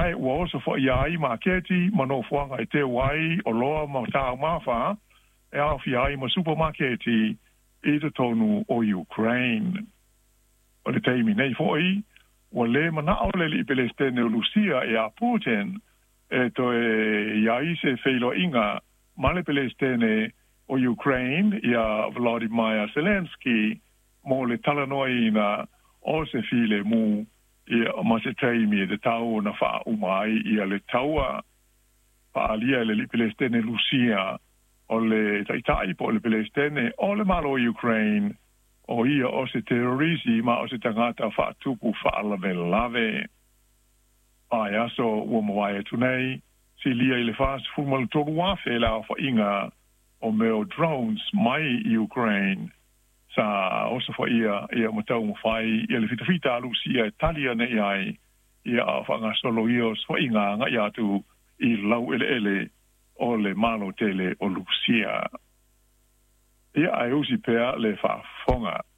ai wo so fo ia ai ma keti mano fuanga te wai o loa ma ta ma fa e a fi ai ma supermarketi e te tonu o Ukraine o le taimi nei foi o le mana o le Palestine o Lucia e a Putin e to e ia i se feilo inga ma le Palestine o Ukraine ia Volodymyr Zelensky mo le talanoina o se file mu ia ma se taimi de tau na fa umai ia le taua pa alia le Palestine Lucia o le taitai po le Palestine o le malo Ukraine o ia o se terroristi ma o se tangata fa tupu fa ala lave ai aso o moai tunei si lia ile fast fumal toru fe la fa inga o meo drones mai Ukraine sa oso fa ia matau mo fai ia le fita Lucia Italia ne ai ia fa nga solo ios fa inga nga ia tu I lau ele o le malo tele o Lucia ia ai usi pea le fa fonga